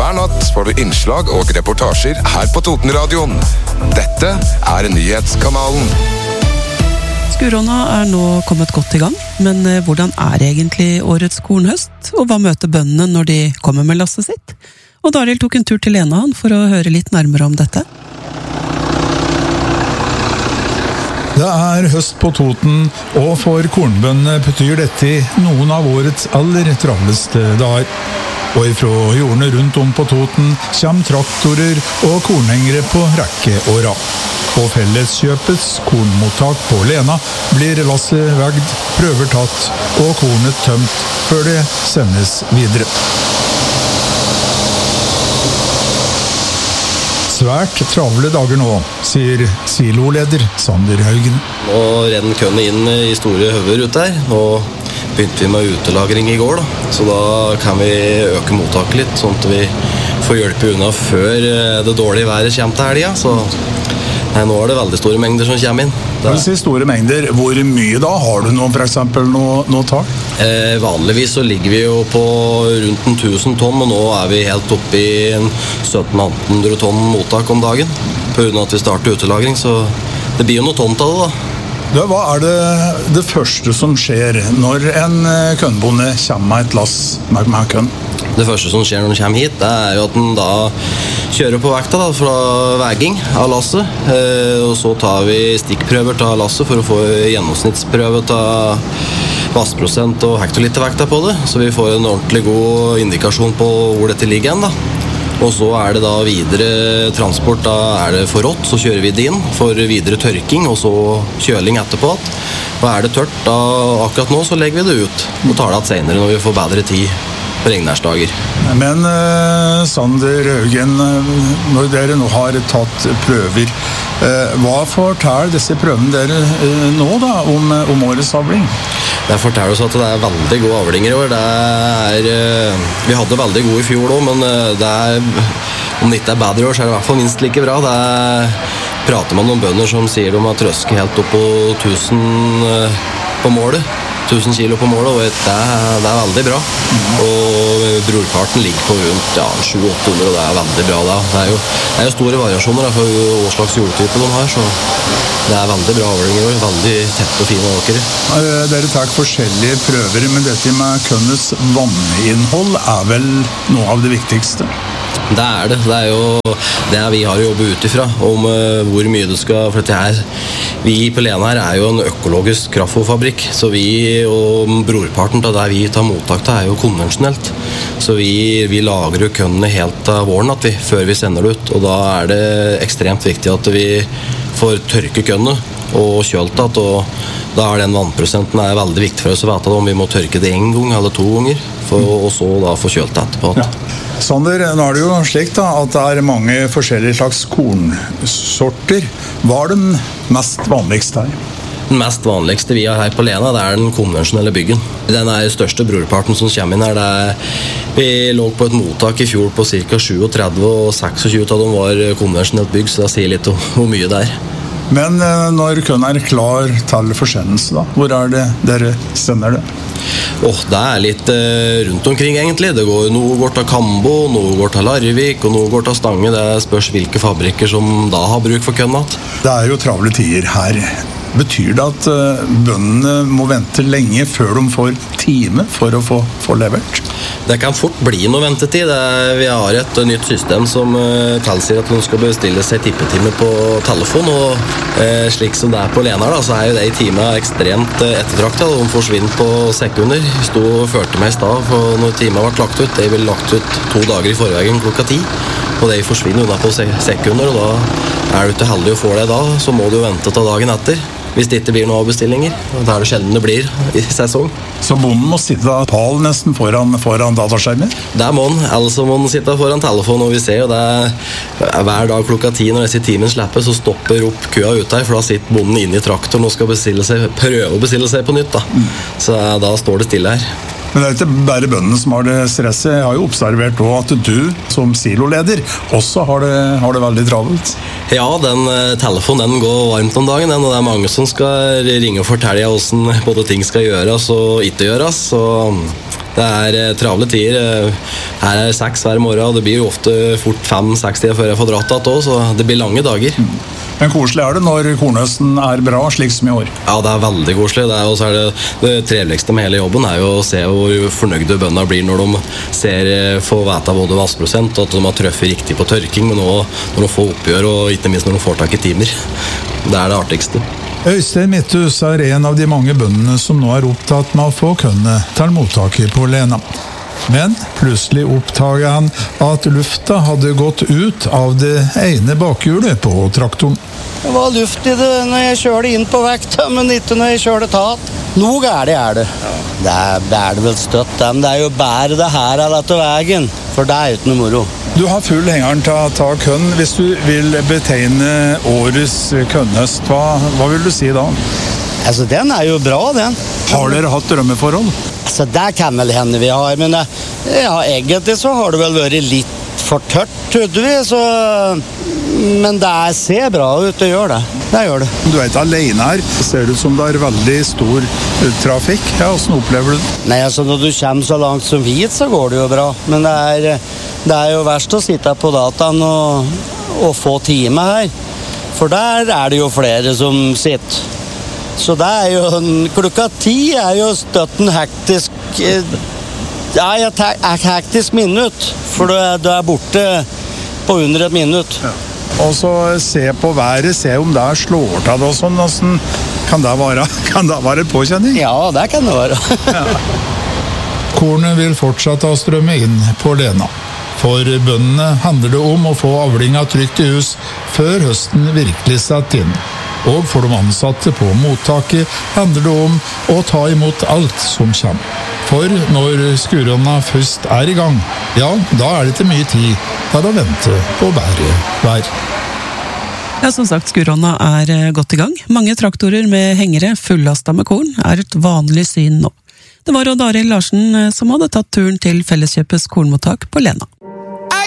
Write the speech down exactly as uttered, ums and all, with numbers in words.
Hver natt får du innslag og reportasjer her på Totenradioen. Dette er nyhetskanalen. Skuronna er nå kommet godt i gang, men hvordan er egentlig årets kornhøst? Og hva møter bøndene når de kommer med lasset sitt? Og Dariel tok en tur til Lenahan for å høre litt nærmere om dette. Det er høst på Toten, og for kornbøndene betyr dette noen av årets aller travleste dager. Og ifra jordene rundt om på Toten kommer traktorer og kornhengere på rekke og rad. På Felleskjøpets kornmottak på Lena blir lasset vegd, prøver tatt og kornet tømt før det sendes videre. Svært travle dager nå, sier siloleder Sander Haugen. Nå renner køene inn i store høver ut der. Nå begynte vi med utelagring i går, da. Så da kan vi øke mottaket litt, sånn at vi får hjelpe unna før det dårlige været kommer til helga. Så nei, nå er det veldig store mengder som kommer inn. Når du sier store mengder, hvor mye da? Har du noe, for eksempel noe, noe tall? Eh, vanligvis så ligger vi jo på rundt en tusen tonn, og nå er vi helt oppe i en sytten til atten hundre tonn mottak om dagen. På grunn av at vi starter utelagring, så det blir jo noe tonn av det da. Da, hva er det, det første som skjer når en kønnbonde kommer med et lass med, med kønn? Det første som skjer når den kommer hit, det er jo at den da kjører på vekta da, fra vegging av lasset. Eh, og så tar vi stikkprøver av lasset for å få gjennomsnittsprøve av vassprosent og hektolitervekta på det. Så vi får en ordentlig god indikasjon på hvor dette ligger igjen da. Og så er det da videre transport, da er det for rått, så kjører vi det inn for videre tørking, og så kjøling etterpå. Og er det tørt, da akkurat nå så legger vi det ut, og tar det at senere når vi får bedre tid på regnværsdager. Men uh, Sander Haugen, når dere nå har tatt prøver, uh, hva forteller disse prøvene dere uh, nå da, om, om årets avling? Det forteller oss at det er veldig gode avlinger i år. Det er, uh, vi hadde veldig gode i fjor også, men uh, det er, om det ikke er bedre i år, så er det i hvert fall minst like bra. Det er, prater man om bønder som sier de har trøsket helt opp på tusen uh, på målet. tusen kilo på målet, og det er, det er veldig bra. Og brorparten ligger på rundt ja, sju til åtte hundre, og det er veldig bra da. Det er jo, det er jo store variasjoner da, for hva slags jordtype de har, så det er veldig bra avlinger og veldig tett og fine åkere. Dere tar forskjellige prøver, men dette med kønnets vanninnhold er vel noe av det viktigste? Det er det. Det er jo det vi har å jobbe ut ifra, om uh, hvor mye du skal, for dette her, vi på Lena her er jo en økologisk kraftfôrfabrikk, så vi og brorparten av det vi tar mottak til er jo konvensjonelt. Så vi, vi lager jo kønnene helt av våren at vi, før vi sender det ut, og da er det ekstremt viktig at vi får tørke kønnene og kjølt at, og da er den vannprosenten er veldig viktig for oss å vite om vi må tørke det en gang eller to ganger, for, og så da få kjølt det etterpå. Ja. Sander, nå er det jo slik da, at det er mange forskjellige slags kornsorter. Hva er den mest vanligste her? Den mest vanligste vi har her på Lena, det er den konvensjonelle byggen. Den er største brorparten som kommer inn her. Det er, vi lå på et mottak i fjor på ca. syttisju, og tjueseks av dem var konvensjonelt bygg, så det sier litt om hvor mye det er. Men når kønnen er klar til forsendelse da, hvor er det dere sender det? Oh, det er litt eh, rundt omkring egentlig. Det går, noe går til Kambo, noe går til Larvik, og noe går til Stange. Det spørs hvilke fabrikker som da har bruk for kønnet. Det er jo travle tider her. Betyr det at uh, bøndene må vente lenge før de får time for å få, få levert? Det kan fort bli noe ventetid. Er, vi har et nytt system som uh, tilsier at de skal bestille seg tippetime på telefon, og uh, slik som det er på Lena, da, så er jo det i timen ekstremt uh, ettertraktet. De forsvinner på sekunder. Jeg sto og førte meg i stad for når timen ble lagt ut. Det ble lagt ut to dager i forveien klokka ti, og det forsvinner unna på sekunder, og da er du ikke heldig å få det da, så må du vente til dagen etter. Hvis det ikke blir noen avbestillinger, og da er det sjelden det blir i sesong. Så bonden må sitte pal nesten foran, foran dataskjermen? Det må han, ellers må han sitte foran telefonen, og vi ser jo det hver dag klokka ti når disse timen slipper, så stopper opp køa ut her, for da sitter bonden inne i traktoren og skal bestille seg, prøve å bestille seg på nytt da. Mm. Så da står det stille her. Men det er ikke bare bøndene som har det stresset. Jeg har jo observert også at du som siloleder også har det, har det veldig travelt. Ja, den telefonen den går varmt om dagen, den, og det er mange som skal ringe og fortelle hvordan både ting skal gjøres og ikke gjøres. Så Det er eh, travle tider. Her er seks hver morgen, og det blir jo ofte fort fem-seks tider før jeg får dratt det også, så det blir lange dager. Men koselig er det når kornhøsten er bra, slik som i år? Ja, det er veldig koselig. Det, er, også er det, det triveligste med hele jobben er jo å se hvor fornøyde bøndene blir når de ser, får vite både vassprosent og at de har trøffet riktig på tørking, men også når de får oppgjør og ikke minst når de får tak i timer. Det er det artigste. Øystein Midthus er en av de mange bøndene som nå er opptatt med å få kønne til mottaket på Lena. Men plutselig oppdaget han at lufta hadde gått ut av det ene bakhjulet på traktoren. Det var luft i det når jeg kjørte inn på vekta, men ikke når jeg kjørte tatt. Noe gærlig er det. Det er, det er det vel støtt, men det er jo bare det her av dette veien, for det er jo ikke noe moro. Du har full hengeren til å ta kønn. Hvis du vil betegne årets kønnhøst, hva, hva vil du si da? Altså, den er jo bra, den. Har dere hatt drømmeforhold? Altså, det kan vel hende vi har, men ja, egentlig så har det vel vært litt for tørt, trodde vi, så... Men det ser bra ut, det gjør det. Det gjør det. Du er ikke alene her. Det ser ut som det er veldig stor trafikk. Ja, hvordan opplever du det? Nei, altså, når du kommer så langt som hit, så går det jo bra. Men det er, det er jo verst å sitte på dataen og, og få time her. For der er det jo flere som sitter. Så det er jo, klokka ti er jo støtten hektisk, ja, et hektisk minutt, for du er, du er borte på under et minutt. Ja. Og så se på været, se om det er slår til det og sånn, hvordan kan det være, kan det være et påkjenning? Ja, det kan det være. Ja. Kornet vil fortsatt ha strømme inn på Lena. For bøndene handler det om å få avlinga trygt i hus før høsten virkelig satt inn. Og for de ansatte på mottaket handler det om å ta imot alt som kommer. For når skuronna først er i gang, ja, da er det ikke mye tid til å vente på bedre vær. Ja, som sagt, skuronna er godt i gang. Mange traktorer med hengere fulllastet med korn er et vanlig syn nå. Det var Odd Arild Larsen som hadde tatt turen til Felleskjøpets kornmottak på Lena.